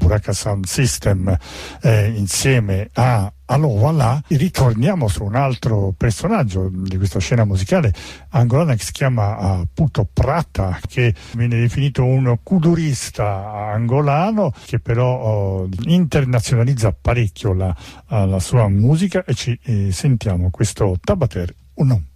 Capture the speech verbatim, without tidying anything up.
Buraka Sound System eh, insieme a Allo Voilà. Ritorniamo su un altro personaggio di questa scena musicale angolana che si chiama uh, Puto Prata, che viene definito un kudurista angolano che però uh, internazionalizza parecchio la, uh, la sua musica, e ci eh, sentiamo questo Tabater Uno.